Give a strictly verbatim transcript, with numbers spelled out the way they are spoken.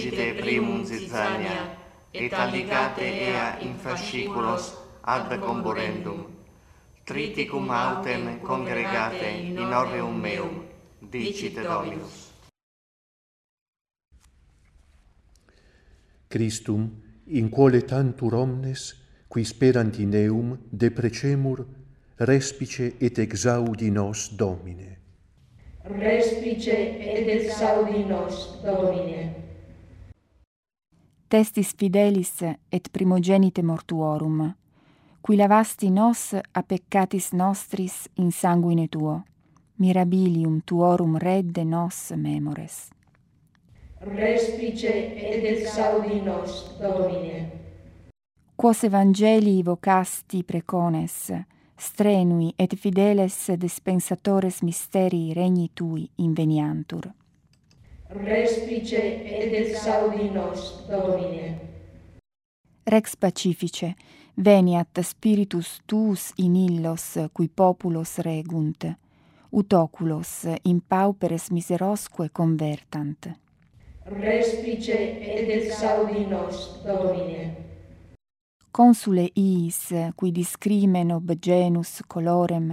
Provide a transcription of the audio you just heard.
Digite primum zizzania, et alligate ea in fasciculos ad comburendum. Triticum autem congregate in orreum meum, dicite Dominus. Christum, in quale tantur omnes, qui sperant in eum, deprecemur, respice et exaudi nos, Domine. Respice et exaudi nos, Domine. Testis fidelis et primogenite mortuorum, qui lavasti nos a peccatis nostris in sanguine tuo, mirabilium tuorum redde nos memores. Respice et exaudi nos, Domine. Quos evangelii vocasti precones, strenui et fideles dispensatores mysterii regni tui inveniantur. Respice et exaudi nos, Domine. Rex pacifice, veniat spiritus tuus in illos cui populos regunt, ut oculos in pauperes miserosque convertant. Respice et exaudi nos, Domine. Consule iis, qui discrimen ob genus colorem